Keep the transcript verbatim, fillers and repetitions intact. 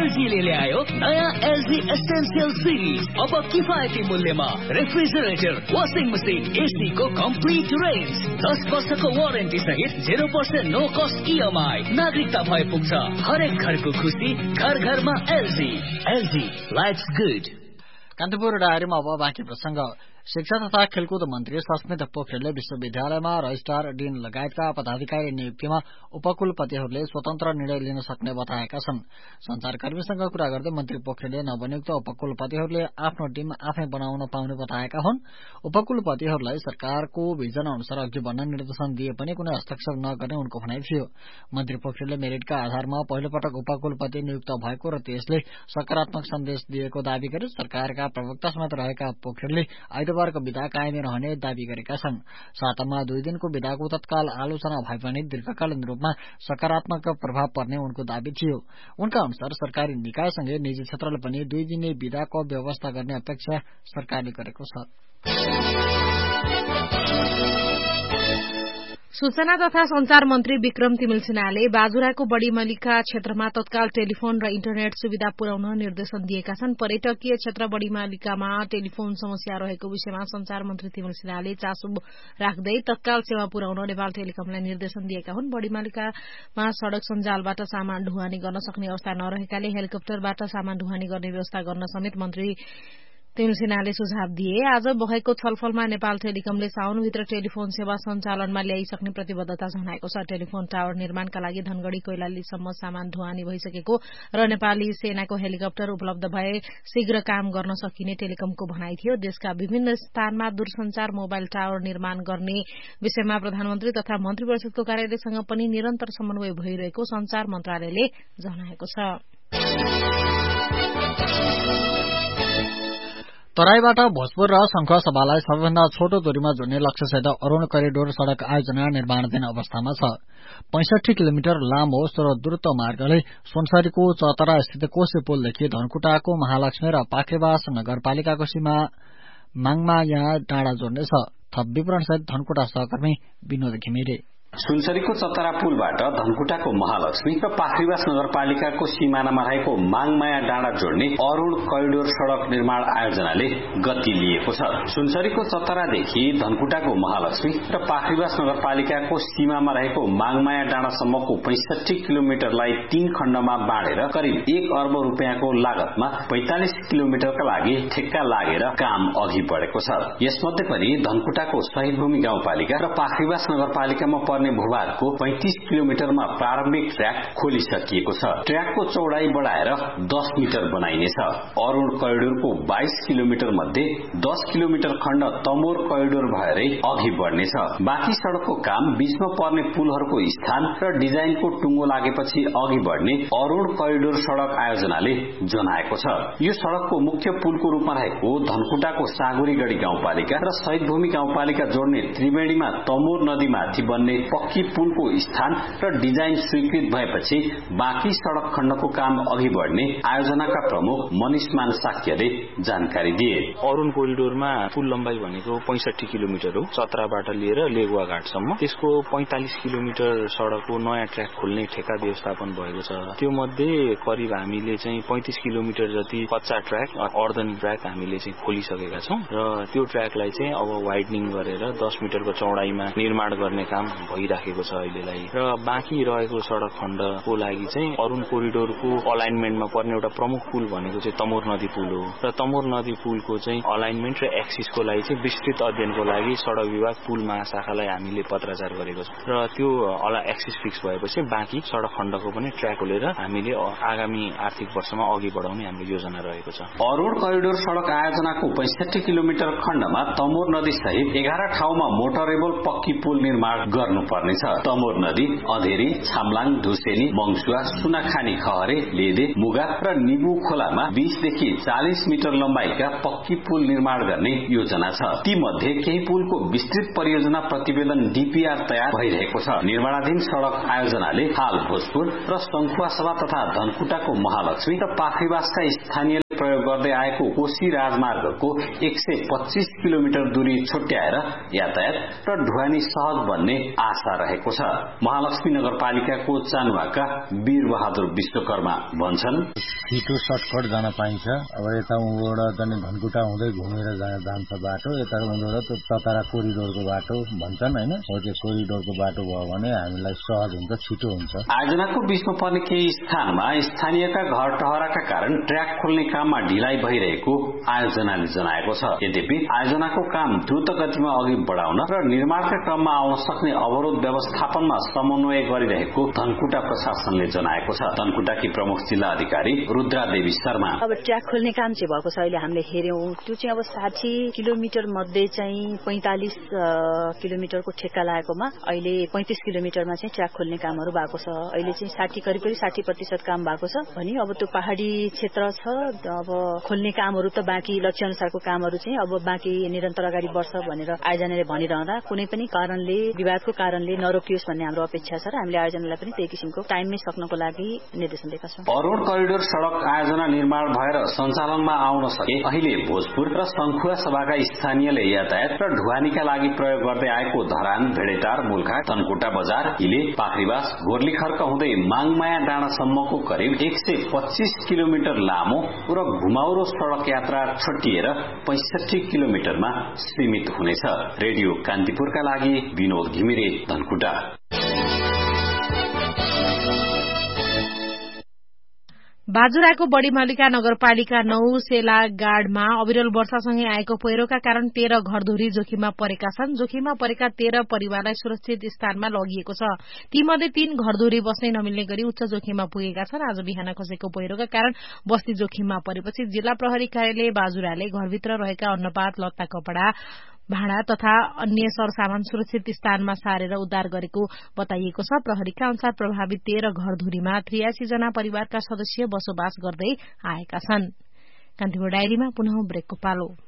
एलजीले ल्यायो नयाँ LG essential series. अब किफायती मूल्यमा रेफ्रिजरेटर, वाशिङ मसिन, एसी को कम्प्लिट रेन्ज, दस वर्षको वारेन्टी सहित zero percent no cost EMI. नागरिकता भए पुग्छ हरेक घरको खुसी, घर घरमा LG. LG lives good. Kantipur डायरीमा अब बाँकी प्रसंग। शिक्षा तथा खेलकुद मन्त्री सस्मित पोखरेलले विश्वविद्यालयमा रजिस्ट्रार, डिन लगायतका पदाधिकारी नियुक्तिमा उपकुलपतिहरूले स्वतन्त्र निर्णय लिन सक्ने बताएका छन्। संचारकर्मीसँग कुरा गर्दै मन्त्री पोखरेलले नवनियुक्त उपकुलपतिहरूले आफ्नो टिम आफै बनाउन पाउने बताएका हुन्। उपकुलपतिहरूलाई सरकारको भिजन अनुसार अघि बढ्न निर्देशन दिए पनि कुनै हस्ताक्षर नगर्ने उनको भनाइ थियो। मन्त्री पोखरेलले मेरिटका आधारमा पहिलोपटक उपकुलपति नियुक्त भएको र त्यसले सकारात्मक सन्देश दिएको दावी गरे। सरकारका प्रवक्ता समेत रहेका पोखरेलले आइतबारको विदा कायमै रहने दावी गरेका छन्। सातामा दुई दिनको विदाको तत्काल आलोचना भए पनि दीर्घकालीन रूपमा सकारात्मक प्रभाव पर्ने उनको दावी थियो। उनका अनुसार सरकारी निकायसँगै निजी क्षेत्रले पनि दुई दिने विदाको व्यवस्था गर्ने अपेक्षा सरकारले गरेको छ। सूचना तथा संचार मन्त्री विक्रम तिमिल सिन्हाले बाजुराको बड़ीमलिका क्षेत्रमा तत्काल टेलिफोन र इन्टरनेट सुविधा पुर्याउन निर्देशन दिएका छन्। पर्यटकीय क्षेत्र बड़ीमलिकामा टेलिफोन समस्या रहेको विषयमा संचार मन्त्री तिमिल सिन्हाले चासो राख्दै तत्काल सेवा पुर्याउन नेपाल टेलिकमलाई निर्देशन दिएका हुन्। बड़ीमलिकामा सड़क सञ्जालबाट सामान ढुवानी गर्न सक्ने अवस्था नरहेकाले हेलिकप्टरबाट सामान ढुवानी गर्ने व्यवस्था गर्न समेत मन्त्री तिमिल सिन्हाले सुझाव दिए। आज भएको छलफलमा नेपाल टेलिकमले साउनभित्र टेलिफोन सेवा सञ्चालनमा ल्याइसक्ने प्रतिबद्धता जनाएको छ। टेलिफोन टावर निर्माणका लागि धनगढ़ी कैलालीसम्म सामान ढुवानी भइसकेको र नेपाली सेनाको हेलिकप्टर उपलब्ध भए शीघ्र काम गर्न सकिने टेलिकमको भनाइ थियो। देशका विभिन्न स्थानमा दूरसञ्चार मोबाइल टावर निर्माण गर्ने विषयमा प्रधानमन्त्री तथा मन्त्री परिषदको कार्यालयसँग पनि निरन्तर समन्वय भइरहेको संचार मन्त्रालयले जनाएको छ। तराईबाट भोजपुर र संखुवा सभालाई सबैभन्दा छोटो दूरीमा जोड्ने लक्ष्यसहित अरूण करिडोर सड़क आयोजना निर्माणाधीन अवस्थामा छ। पैंसठी किलोमिटर लामो सो द्रुत मार्गले सुनसरीको चतरा स्थित कोशी पुलदेखि धनकुटाको महालक्ष्मी र पाखेबास नगरपालिकाको सीमा माङमाया डाँडा जोड्नेछ। थप विवरणसहित धनकुटा सहकर्मी विनोद घिमिरे। सुनसरीको चतरा पुलबाट धनकुटाको महालक्ष्मी र पाखरीबास नगरपालिकाको सीमानामा रहेको माङमाया डाँडा जोड्ने अरूण करिडोर सड़क निर्माण आयोजनाले गति लिएको छ। सुनसरीको चतरादेखि धनकुटाको महालक्ष्मी र पाखरीबास नगरपालिकाको सीमामा रहेको माङमाया डाँडासम्मको पैंसठी किलोमिटरलाई तीन खण्डमा बाँडेर करिब एक अर्ब रूपियाँको लागतमा पैंतालिस किलोमिटरका लागि ठेक्का लागेर काम अघि बढेको छ। यसमध्ये पनि धनकुटाको शहीदभूमि गाउँपालिका र पाखरीबास नगरपालिकामा पर्ने भूभागको पैंतीस किलोमिटरमा प्रारम्भिक ट्र्याक खोलिसकिएको छ। ट्र्याकको चौडाई बढ़ाएर दस मिटर बनाइनेछ। अरूण करिडोरको बाइस किलोमिटर मध्ये दस किलोमिटर खण्ड तमोर करिडोर भएरै अघि बढ्नेछ। बाँकी सड़कको काम बीचमा पर्ने पुलहरूको स्थान र डिजाइनको टुङ्गो लागेपछि अघि बढ्ने अरूण करिडोर सड़क आयोजनाले जनाएको छ। यो सड़कको मुख्य पुलको रूपमा रहेको धनकुटाको सागुरीगढ़ी गाउँपालिका र शहीदभूमि गाउँपालिका जोड्ने त्रिवेणीमा तमोर नदीमाथि बन्ने पक्की पुलको स्थान र डिजाइन स्वीकृत भएपछि बाँकी सड़क खण्डको काम अघि बढ्ने आयोजनाका प्रमुख मनिषमान साक्यले जानकारी दिए। अरूण कोरिडोरमा पुल लम्बाई भनेको पैंसठी किलोमिटर हो, चतराबाट लिएर लेगुवाघाटसम्म। त्यसको पैंतालिस किलोमिटर सड़कको नयाँ ट्र्याक खोल्ने ठेक्का व्यवस्थापन भएको छ। त्यो मध्ये करिब हामीले चाहिँ पैंतीस किलोमिटर जति कच्चा ट्र्याक अर्धन ट्र्याक हामीले चाहिँ खोलिसकेका छौं र त्यो ट्र्याकलाई चाहिँ अब वाइडनिङ गरेर दस मिटरको चौडाईमा निर्माण गर्ने काम भइराखेको छ अहिलेलाई। र बाँकी रहेको सड़क खण्डको लागि चाहिँ अरूण कोरिडोरको अलाइनमेन्टमा पर्ने एउटा प्रमुख पुल भनेको चाहिँ तमोर नदी पुल हो र तमोर नदी पुलको चाहिँ अलाइनमेन्ट र एक्सिसको लागि चाहिँ विस्तृत अध्ययनको लागि सड़क विभाग पुल महाशाखालाई हामीले पत्राचार गरेको छौं र त्यो एक्सिस फिक्स भएपछि बाँकी सड़क खण्डको पनि ट्र्याक खोलेर हामीले आगामी आर्थिक वर्षमा अघि बढाउने हाम्रो योजना रहेको छ। अरूण करिडोर सड़क आयोजनाको पैंसठी किलोमिटर खण्डमा तमोर नदी सहित एघार ठाउँमा मोटरेबल पक्की पुल निर्माण गर्नुपर्नेछ। तमोर नदी अधेरी, छामलाङ, धुसेनी, मंगसुवा, सुनाखानी, खहरे, लेदे, मुगा र निबु खोलामा बीस देखि चालीस मिटर लम्बाइका पक्की पुल निर्माण गर्ने योजना छ। ती मध्ये केही पुलको विस्तृत परियोजना प्रतिवेदन डीपीआर तयार भइरहेको छ। निर्माणाधीन सड़क आयोजनाले हाल भोजपुर र संखुवा सभा तथा धनकुटाको महालक्ष्मी र पाखरीबासका स्थानीय प्रयोग गर्दै आएको कोशी राजमार्गको एक सय पच्चीस किलोमिटर दूरी छुट्याएर यातायात र ढुवानी सहज बन्ने आशा रहेको छ। महालक्ष्मी नगरपालिकाको चानुवाका वीर बहादुर विश्वकर्मा भन्छन्, छिटो सर्टकट जान पाइन्छ। अब यता उबाट जाने धनकुटा हुँदै घुमेर जान्छ बाटो, यता उबाट ततारा कोरिडोरको बाटो भन्छन् हैन, हो त्यो कोरिडोरको बाटो भयो भने हामीलाई सहज हुन्छ, छिटो हुन्छ। आयोजनाको बीचमा पर्ने केही स्थानमा स्थानीयका घर टहराका कारण ट्र्याक खोल्ने काममा ढिलाइ भइरहेको आयोजनाले जनाएको छ। यद्यपि आयोजनाको काम द्रुत गतिमा अघि बढाउन र निर्माणका क्रममा आउन सक्ने अवरोध व्यवस्थापनमा समन्वय गरिरहेको धनकुटा प्रशासनले जनाएको छ। धनकुटाकी प्रमुख जिल्ला अधिकारी रुद्रा देवी शर्मा, अब ट्र्याक खोल्ने काम चाहिँ भएको छ, अहिले हामीले हेर्यौं त्यो चाहिँ अब साठी किलोमिटर मध्ये चाहिँ पैंतालिस किलोमिटरको ठेक्का लागेकोमा अहिले पैंतिस किलोमिटरमा चाहिँ ट्र्याक खोल्ने कामहरू भएको छ। अहिले चाहिँ साठी करिब करिब साठी प्रतिशत काम भएको छ भने अब त्यो पहाड़ी क्षेत्र छ, अब खोल्ने कामहरू त बाँकी लक्ष्य अनुसारको कामहरू चाहिँ अब बाँकी निरन्तर अगाडि बढ्छ भनेर आयोजनाले भनिरहँदा कुनै पनि कारणले विवादको कारणले नरोकियोस् भन्ने हाम्रो अपेक्षा छ र हामीले आयोजनालाई पनि त्यही किसिमको टाइममै सक्नको लागि निर्देशन दिएका छौं। अरुण करिडोर सड़क आयोजना निर्माण भएर सञ्चालनमा आउन सके अहिले भोजपुर र शंखुवा सभाका स्थानीयले यातायात र ढुवानीका लागि प्रयोग गर्दै आएको धरान, भेडेटार, मुल्खा, धनकुटा बजार, हिले, पाखरीबास, गोर्लीखर्क हुँदै माङमाया डाँडासम्मको करिब एक सय पच्चीस किलोमिटर लामो र घुमाउरो सड़क यात्रा छुट्टिएर पैंसठी किलोमिटरमा सीमित हुनेछ। रेडियो कान्तिपुरका लागि विनोद घिमिरे, धनकुटा। बाजुराको बड़ीमल्लिका नगरपालिका नौ सेलागाडमा अविरल वर्षासँगै आएको पहिरोका कारण तेह्र घरधुरी जोखिममा परेका छन्। जोखिममा परेका तेह्र परिवारलाई सुरक्षित स्थानमा लगिएको छ। तीमध्ये तीन घरधुरी बस्नै नमिल्ने गरी उच्च जोखिममा पुगेका छन्। आज बिहान खसेको पहिरोका कारण बस्ती जोखिममा परेपछि जिल्ला प्रहरी कार्यालय बाजुराले घरभित्र रहेका अन्नपात, लत्ता, कपड़ा, भाँडा तथा अन्य सरसामान सुरक्षित स्थानमा सारेर उद्धार गरेको बताइएको छ। प्रहरीका अनुसार प्रभावित तेह्र घरधुरीमा त्रियासी जना परिवारका सदस्य बसोबास गर्दै आएका छन्। कान्तिपुर डायरीमा पुनः ब्रेकको पालो।